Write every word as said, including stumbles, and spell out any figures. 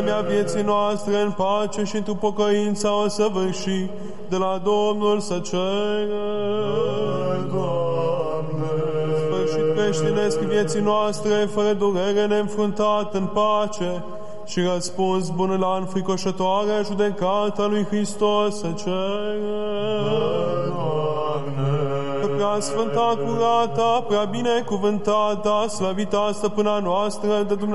Mea vieții noastre în pace și într-o pocăința o săvârși, de la Domnul să ceră. Sfârșit creștinesc vieții noastre, fără durere, neînfruntat în pace, și răspuns bun la înfricoșătoarea judecata lui Hristos să ceră. Prea sfânta, curata, prea binecuvântata, slăvita stăpâna noastră de Dumnezeu,